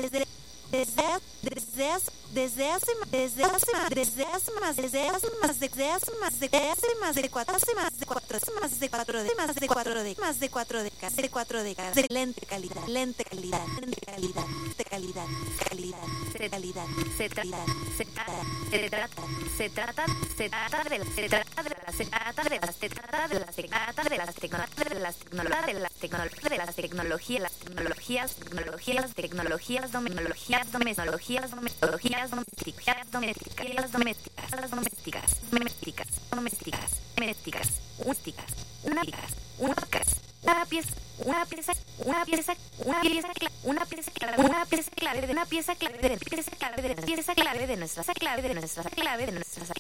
más de cuatro décadas de lente calidad, se trata de las tecnologías